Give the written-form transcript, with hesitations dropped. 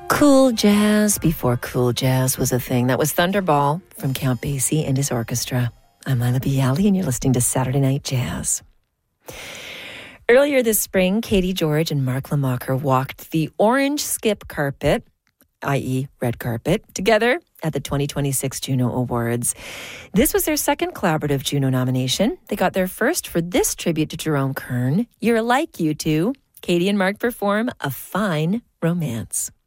Cool jazz before cool jazz was a thing. That was Thunderball from Count Basie and his orchestra. I'm Lila Bialy, and you're listening to Saturday Night Jazz. Earlier this spring, Katie George and Mark Lamacher walked the orange skip carpet, i.e. red carpet, together at the 2026 Juno Awards. This was their second collaborative Juno nomination. They got their first for this tribute to Jerome Kern, You're Like You Two. Katie and Mark perform A Fine Romance.